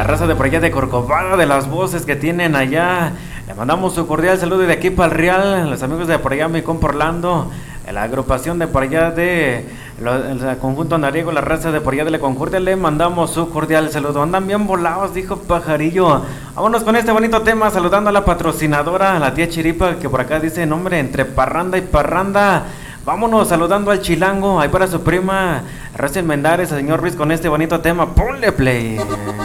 raza de por allá de Corcovado, de las voces que tienen allá. Le mandamos su cordial saludo de aquí para el Real, los amigos de por allá, mi compa Orlando, la agrupación de por allá de el conjunto Nariego, la raza de por allá de la Concordia, le mandamos su cordial saludo. Andan bien volados, dijo Pajarillo. Vámonos con este bonito tema, saludando a la patrocinadora, a la tía Chiripa, que por acá dice nombre entre parranda y parranda. Vámonos saludando al Chilango, ahí para su prima Racel Mendares, al señor Ruiz, con este bonito tema. Ponle play.